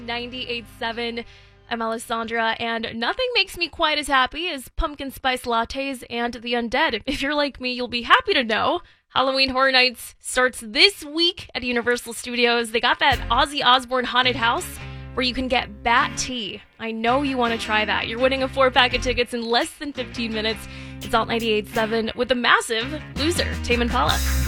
98.7. I'm Alessandra, and nothing makes me quite as happy as pumpkin spice lattes and the undead. If you're like me, you'll be happy to know Halloween Horror Nights starts this week at Universal Studios. They got that Ozzy Osbourne haunted house where you can get bat tea. I know you want to try that. You're winning a 4-pack of tickets in less than 15 minutes. It's Alt 98.7 with the massive loser, Tame Impala.